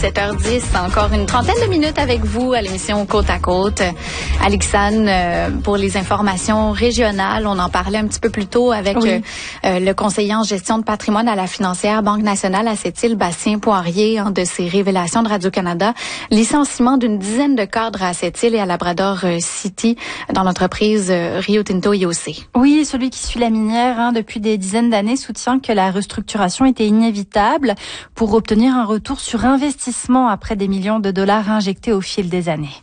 7h10, encore une trentaine de minutes avec vous à l'émission Côte à Côte. Alexandre, pour les informations régionales, on en parlait un petit peu plus tôt avec le conseiller en gestion de patrimoine à la financière Banque nationale à Sept-Îles, Bastien Poirier, de ses révélations de Radio-Canada. Licenciement d'une dizaine de cadres à Sept-Îles et à Labrador City dans l'entreprise Rio Tinto IOC. Oui, celui qui suit la minière depuis des dizaines d'années soutient que la restructuration était inévitable pour obtenir un retour sur investissement après des millions de dollars injectés au fil des années.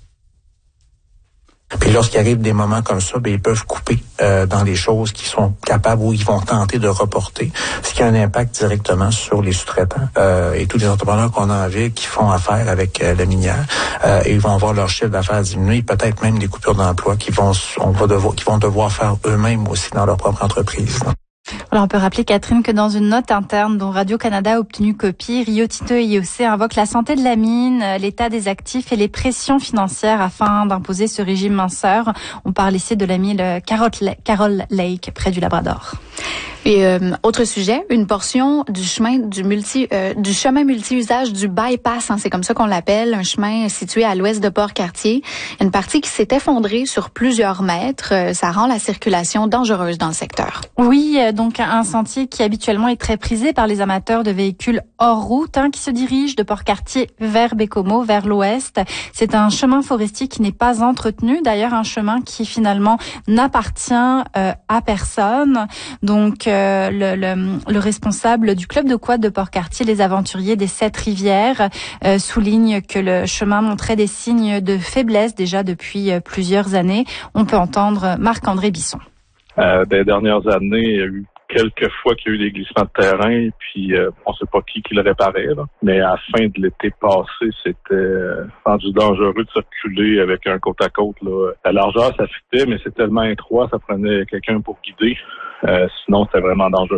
Puis lorsqu'il arrive des moments comme ça, ils peuvent couper dans les choses qui sont capables ou ils vont tenter de reporter, ce qui a un impact directement sur les sous-traitants et tous les entrepreneurs qu'on a en ville qui font affaire avec la minière. Et ils vont voir leur chiffre d'affaires diminuer, peut-être même des coupures d'emploi qu'ils vont devoir faire eux-mêmes aussi dans leur propre entreprise. Alors on peut rappeler, Catherine, que dans une note interne dont Radio-Canada a obtenu copie, Rio Tinto et IOC invoquent la santé de la mine, l'état des actifs et les pressions financières afin d'imposer ce régime minceur. On parle ici de la mine Carol Lake, près du Labrador. Et autre sujet, une portion du chemin du chemin multi-usage du bypass, c'est comme ça qu'on l'appelle, un chemin situé à l'ouest de Port-Cartier, une partie qui s'est effondrée sur plusieurs mètres, ça rend la circulation dangereuse dans le secteur. Oui, donc un sentier qui habituellement est très prisé par les amateurs de véhicules hors route, qui se dirige de Port-Cartier vers Bécomo, vers l'ouest. C'est un chemin forestier qui n'est pas entretenu, d'ailleurs un chemin qui finalement n'appartient à personne. Donc le responsable du club de quad de Port-Cartier, les aventuriers des 7 rivières, souligne que le chemin montrait des signes de faiblesse déjà depuis plusieurs années. On peut entendre Marc-André Bisson. Des dernières années, il y a eu quelques fois qu'il y a eu des glissements de terrain, puis on sait pas qui le réparait, là. Mais à la fin de l'été passé, c'était rendu dangereux de circuler avec un côte à côte, là. La largeur, ça fitait, mais c'est tellement étroit, ça prenait quelqu'un pour guider. Sinon, c'était vraiment dangereux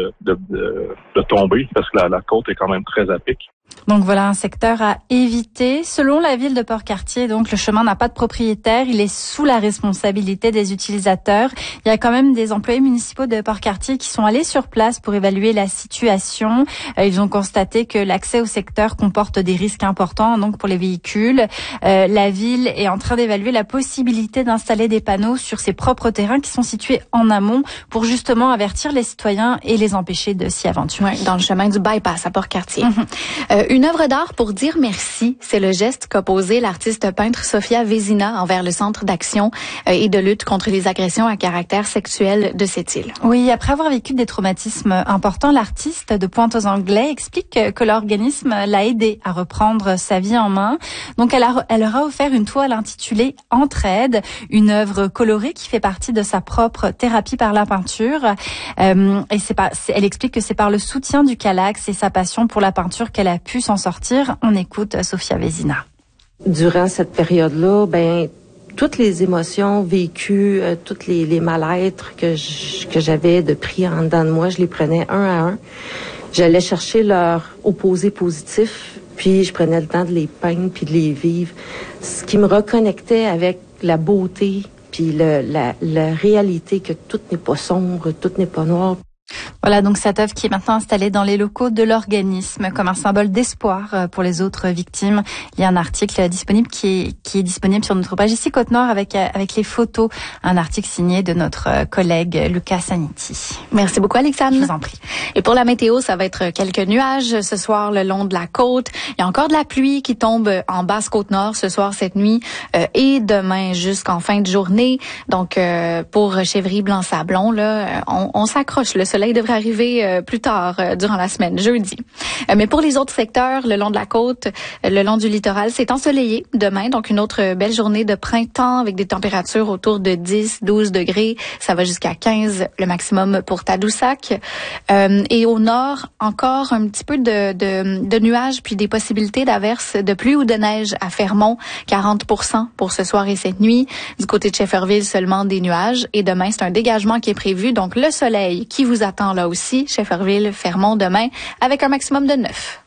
de tomber, parce que la côte est quand même très à pic. Donc voilà un secteur à éviter. Selon la ville de Port-Cartier, donc le chemin n'a pas de propriétaire, il est sous la responsabilité des utilisateurs. Il y a quand même des employés municipaux de Port-Cartier qui sont allés sur place pour évaluer la situation. Ils ont constaté que l'accès au secteur comporte des risques importants donc pour les véhicules. La ville est en train d'évaluer la possibilité d'installer des panneaux sur ses propres terrains qui sont situés en amont pour justement avertir les citoyens et les empêcher de s'y aventurer. Ouais, dans le chemin du bypass à Port-Cartier. Une œuvre d'art pour dire merci, c'est le geste qu'a posé l'artiste peintre Sofia Vézina envers le Centre d'action et de lutte contre les agressions à caractère sexuel de Sept-Îles. Oui, après avoir vécu des traumatismes importants, l'artiste de Pointe-aux-Anglais explique que l'organisme l'a aidé à reprendre sa vie en main. Donc elle leur a offert une toile intitulée Entraide, une œuvre colorée qui fait partie de sa propre thérapie par la peinture. Et elle explique que c'est par le soutien du Calax et sa passion pour la peinture qu'elle a pu s'en sortir. On écoute Sofia Vézina. Durant cette période-là, toutes les émotions vécues, toutes les mal-être que j'avais de pris en dedans de moi, je les prenais un à un. J'allais chercher leur opposé positif, puis je prenais le temps de les peindre puis de les vivre. Ce qui me reconnectait avec la beauté puis la réalité que tout n'est pas sombre, tout n'est pas noir. Voilà donc cette œuvre qui est maintenant installée dans les locaux de l'organisme comme un symbole d'espoir pour les autres victimes. Il y a un article disponible qui est disponible sur notre page ici Côte-Nord avec les photos. Un article signé de notre collègue Lucas Saniti. Merci beaucoup Alexandre. Je vous en prie. Et pour la météo, ça va être quelques nuages ce soir le long de la côte. Il y a encore de la pluie qui tombe en basse Côte-Nord ce soir, cette nuit et demain jusqu'en fin de journée. Donc pour Chevry-Blanc-Sablon, là, on s'accroche. Le soleil devrait arriver plus tard durant la semaine, jeudi. Mais pour les autres secteurs, le long de la côte, le long du littoral, c'est ensoleillé demain. Donc une autre belle journée de printemps avec des températures autour de 10-12 degrés. Ça va jusqu'à 15 le maximum pour Tadoussac. Et au nord, encore un petit peu de nuages puis des possibilités d'averses de pluie ou de neige à Fermont, 40% pour ce soir et cette nuit. Du côté de Shefferville, seulement des nuages. Et demain, c'est un dégagement qui est prévu. Donc le soleil qui vous attend là aussi, Shefferville, Fermont demain, avec un maximum de 9.